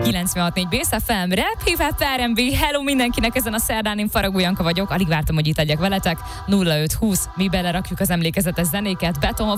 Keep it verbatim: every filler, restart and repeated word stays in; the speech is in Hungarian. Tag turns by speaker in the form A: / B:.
A: kilencvenhat négy Bész ef em, Rap, Hip-Hop, er end bé, hello mindenkinek ezen a szerdán, én Faragó Janka vagyok, alig vártam, hogy itt legyek veletek, nulla öt húsz, mi belerakjuk az emlékezetes zenéket, Beton